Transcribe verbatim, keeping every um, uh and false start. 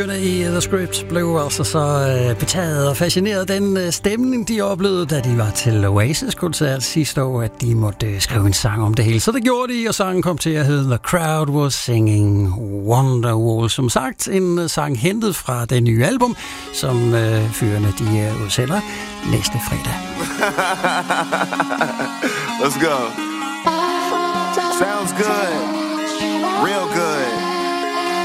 I The Script blev altså så øh, betaget og fascineret den øh, stemning, de oplevede, da de var til Oasis-koncert sidste år, at de måtte øh, skrive en sang om det hele. Så det gjorde de, og sangen kom til at hedde The Crowd Was Singing Wonderwall. Som sagt, en øh, sang hentet fra det nye album, som øh, fyrene de øh, udsender næste fredag. Let's go. Sounds good. Real good.